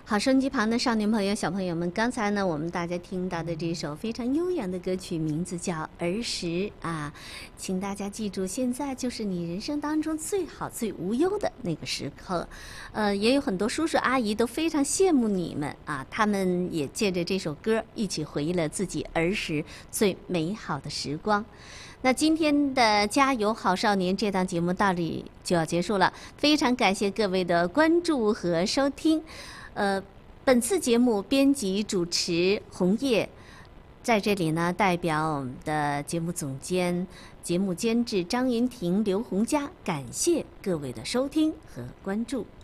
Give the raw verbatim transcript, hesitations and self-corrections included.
好，收音机旁的少年朋友、小朋友们，刚才呢，我们大家听到的这首非常悠扬的歌曲，名字叫《儿时》啊，请大家记住，现在就是你人生当中最好、最无忧的那个时刻。呃，也有很多叔叔阿姨都非常羡慕你们啊，他们也借着这首歌一起回忆了自己儿时最美好的时光。那今天的《加油好少年》这档节目到这里就要结束了，非常感谢各位的关注和收听。呃，本次节目编辑主持红叶，在这里呢，代表我们的节目总监、节目监制张云婷、刘洪佳，感谢各位的收听和关注。